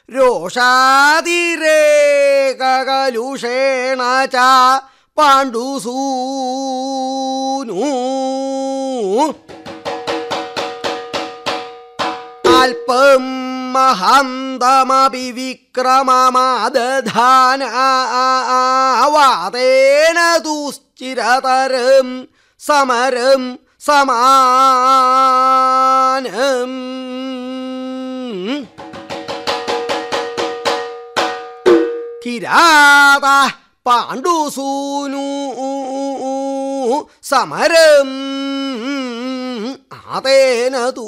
രോഷാതിരേകകലുഷേണ ച പാണ്ഡുസൂനു അല്പം മഹന്തമപി വിക്രമമാദധാനവാതേന ദുശ്ചിരതരം സമരം സമാനം കിരാത പാണ്ഡുസൂനു സമരം ആതേന തൂ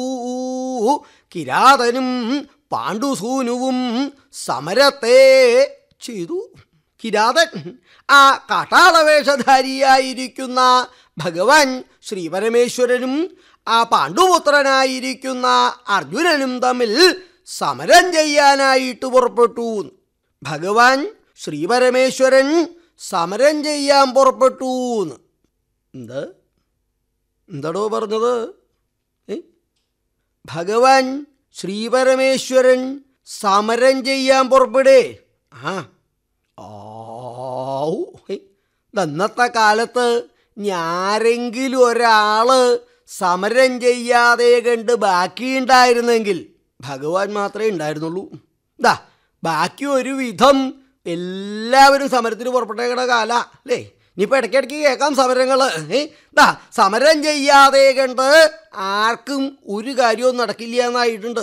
കിരാതനും പാണ്ഡുസൂനുവും സമരത്തെ ചെയ്തു. കിരാതൻ ആ കാട്ടാളവേഷധാരിയായിരിക്കുന്ന ഭഗവാൻ ശ്രീപരമേശ്വരനും ആ പാണ്ഡുപുത്രനായിരിക്കുന്ന അർജുനനും തമ്മിൽ സമരം ചെയ്യാനായിട്ട് പുറപ്പെട്ടു. ഭഗവാൻ ശ്രീപരമേശ്വരൻ സമരം ചെയ്യാൻ പുറപ്പെട്ടു. എന്താടോ പറഞ്ഞത്? ഭഗവാൻ ശ്രീപരമേശ്വരൻ സമരം ചെയ്യാൻ പുറപ്പെടേ. ഇന്നത്തെ കാലത്ത് ആരെങ്കിലും ഒരാള് സമരം ചെയ്യാതെ കണ്ട് ബാക്കിയുണ്ടായിരുന്നെങ്കിൽ ഭഗവാൻ മാത്രമേ ഉണ്ടായിരുന്നുള്ളൂ. ബാക്കി ഒരു വിധം എല്ലാവരും സമരത്തിന് പുറപ്പെട്ടേക്കണ കാല അല്ലേ? ഇനിയിപ്പോൾ ഇടയ്ക്കിടയ്ക്ക് കേൾക്കാം സമരങ്ങൾ. സമരം ചെയ്യാതെ കണ്ട് ആർക്കും ഒരു കാര്യവും നടക്കില്ല എന്നായിട്ടുണ്ട്.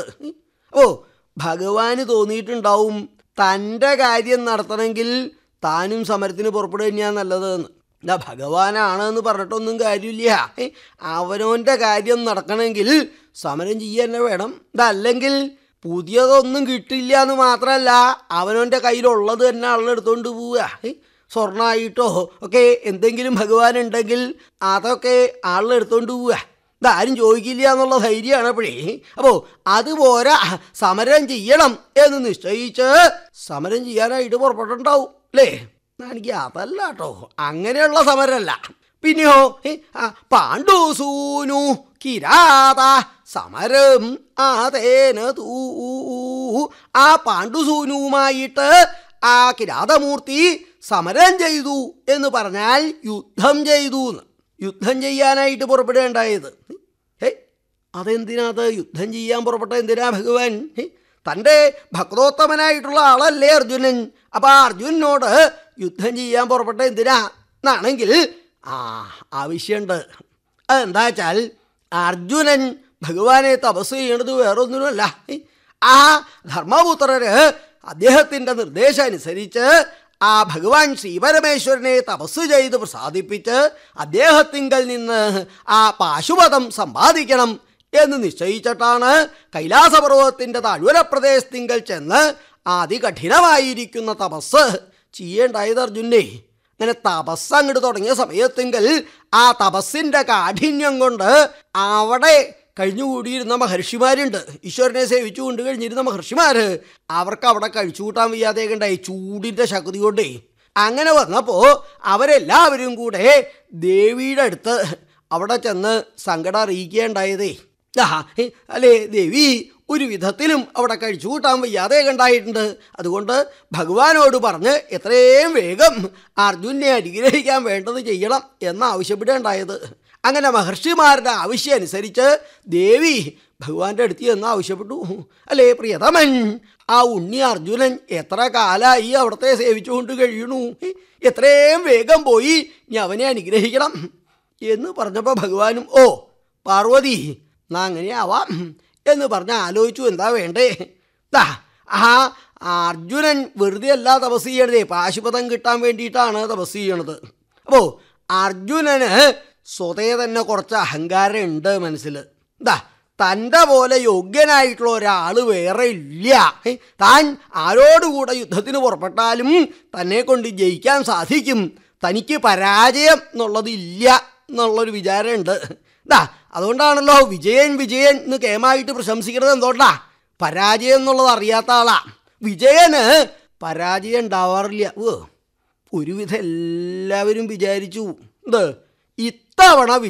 ഭഗവാന് തോന്നിയിട്ടുണ്ടാവും തൻ്റെ കാര്യം നടത്തണമെങ്കിൽ താനും സമരത്തിന് പുറപ്പെടുക തന്നെയാണ് നല്ലതെന്ന്. ഭഗവാനാണെന്ന് പറഞ്ഞിട്ടൊന്നും കാര്യമില്ല. അവനവൻ്റെ കാര്യം നടക്കണമെങ്കിൽ സമരം ചെയ്യാൻ തന്നെ വേണം. അല്ലെങ്കിൽ പുതിയതൊന്നും കിട്ടില്ല എന്ന് മാത്രമല്ല, അവനവൻ്റെ കയ്യിലുള്ളത് തന്നെ ആളെടുത്തോണ്ട് പോവുക. സ്വർണ്ണമായിട്ടോ ഒക്കെ എന്തെങ്കിലും ഭഗവാൻ ഉണ്ടെങ്കിൽ അതൊക്കെ ആളെടുത്തോണ്ട് പോവുക. ഇതാരും ചോദിക്കില്ല എന്നുള്ള ധൈര്യമാണ് അപ്പോഴേ. അപ്പോൾ അതുപോലെ സമരം ചെയ്യണം എന്ന് നിശ്ചയിച്ച് സമരം ചെയ്യാനായിട്ട് പുറപ്പെട്ടിട്ടുണ്ടാവും അല്ലേ? എനിക്ക് അതല്ല കേട്ടോ, അങ്ങനെയുള്ള സമരമല്ല. പിന്നെയോ പാണ്ഡുസൂനു കിരാത സമരം ആതേന തൂ ആ പാണ്ഡുസൂനുവുമായിട്ട് ആ കിരാതമൂർത്തി സമരം ചെയ്തു എന്ന് പറഞ്ഞാൽ യുദ്ധം ചെയ്തു. യുദ്ധം ചെയ്യാനായിട്ട് പുറപ്പെടുകയുണ്ടായത്. അതെന്തിനാത് യുദ്ധം ചെയ്യാൻ പുറപ്പെട്ട? എന്തിനാ ഭഗവാൻ? തൻ്റെ ഭക്തോത്തമനായിട്ടുള്ള ആളല്ലേ അർജുനൻ. അപ്പം ആ അർജുനനോട് യുദ്ധം ചെയ്യാൻ പുറപ്പെട്ട എന്തിനാ എന്നാണെങ്കിൽ ആവശ്യമുണ്ട്. അതെന്താ വെച്ചാൽ അർജുനൻ ഭഗവാനെ തപസ് ചെയ്യണത് വേറൊന്നിനുമല്ല. ആ ധർമ്മപുത്രര് അദ്ദേഹത്തിൻ്റെ നിർദ്ദേശം അനുസരിച്ച് ആ ഭഗവാൻ ശ്രീപരമേശ്വരനെ തപസ് ചെയ്ത് പ്രസാദിപ്പിച്ച് അദ്ദേഹത്തിങ്കൽ നിന്ന് ആ പാശുപതം സമ്പാദിക്കണം എന്ന് നിശ്ചയിച്ചിട്ടാണ് കൈലാസപർവ്വതത്തിൻ്റെ താഴ്വര പ്രദേശത്തിങ്കൽ ചെന്ന് അതികഠിനമായിരിക്കുന്ന തപസ് ചെയ്യേണ്ടായത് അർജുനെ. അങ്ങനെ തപസ് അങ്ങോട്ട് തുടങ്ങിയ സമയത്തെങ്കിൽ ആ തപസ്സിൻ്റെ കാഠിന്യം കൊണ്ട് അവിടെ കഴിഞ്ഞുകൂടിയിരുന്ന മഹർഷിമാരുണ്ട്. ഈശ്വരനെ സേവിച്ചു കൊണ്ട് കഴിഞ്ഞിരുന്ന മഹർഷിമാർ അവർക്ക് അവിടെ കഴിച്ചു കൂട്ടാൻ വയ്യാതെ ഉണ്ടായി ചൂടിൻ്റെ ശക്തി കൊണ്ടേ. അങ്ങനെ വന്നപ്പോൾ അവരെല്ലാവരും കൂടെ ദേവിയുടെ അടുത്ത് അവിടെ ചെന്ന് സങ്കടം അറിയിക്കുകയുണ്ടായതേ. അല്ലേ, ദേവി ഒരു വിധത്തിലും അവിടെ കഴിച്ചു കൂട്ടാൻ വയ്യാതെ ഉണ്ടായിട്ടുണ്ട്. അതുകൊണ്ട് ഭഗവാനോട് പറഞ്ഞ് എത്രയും വേഗം അർജുനെ അനുഗ്രഹിക്കാൻ വേണ്ടത് ചെയ്യണം എന്നാവശ്യപ്പെടുകയുണ്ടായത്. അങ്ങനെ മഹർഷിമാരുടെ ആവശ്യം അനുസരിച്ച് ദേവി ഭഗവാന്റെ അടുത്ത് എന്ന് ആവശ്യപ്പെട്ടു. അല്ലേ പ്രിയതമൻ, ആ ഉണ്ണി അർജുനൻ എത്ര കാലമായി അവിടത്തെ സേവിച്ചുകൊണ്ട് കഴിയണു. എത്രയും വേഗം പോയി ഇനി അവനെ അനുഗ്രഹിക്കണം എന്ന് പറഞ്ഞപ്പോൾ ഭഗവാനും പാർവതി എന്നാ അങ്ങനെയാവാം എന്ന് പറഞ്ഞ് ആലോചിച്ചു എന്താ വേണ്ടേ. അർജുനൻ വെറുതെ അല്ല തപസ് ചെയ്യണതേ, പാശുപതം കിട്ടാൻ വേണ്ടിയിട്ടാണ് തപസ് ചെയ്യണത്. അപ്പോൾ അർജുനന് സ്വതേ തന്നെ കുറച്ച് അഹങ്കാരം ഉണ്ട് മനസ്സിൽ. തൻ്റെ പോലെ യോഗ്യനായിട്ടുള്ള ഒരാൾ വേറെ ഇല്ല. താൻ ആരോടുകൂടെ യുദ്ധത്തിന് പുറപ്പെട്ടാലും തന്നെ കൊണ്ട് ജയിക്കാൻ സാധിക്കും, തനിക്ക് പരാജയം എന്നുള്ളതില്ല എന്നുള്ളൊരു വിചാരമുണ്ട്. അതുകൊണ്ടാണല്ലോ വിജയൻ വിജയൻ എന്ന് കേമായിട്ട് പ്രശംസിക്കുന്നത്. എന്തുകൊണ്ടാ? പരാജയം എന്നുള്ളത് അറിയാത്ത ആളാ. വിജയന് പരാജയം ഉണ്ടാവാറില്ല. ഒരുവിധം എല്ലാവരും വിചാരിച്ചു ഇത്തവണ